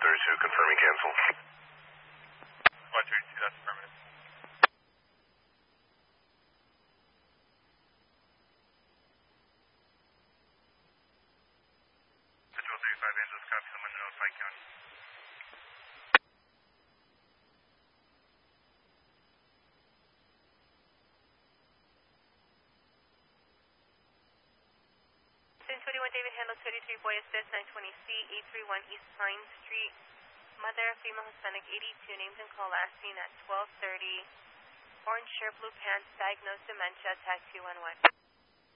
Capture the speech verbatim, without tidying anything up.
thirty-two, confirming cancel. one thirty-two, that's affirmative. Control thirty-five, Angeles, copy, someone to notify county. ten twenty-one, David Handle, thirty-three, Boy Estes, nine twenty C, eight thirty-one East Pine Street. Mother, female Hispanic, eighty-two, named and call last seen at twelve thirty. Orange shirt, blue pants, diagnosed dementia, tag two one one.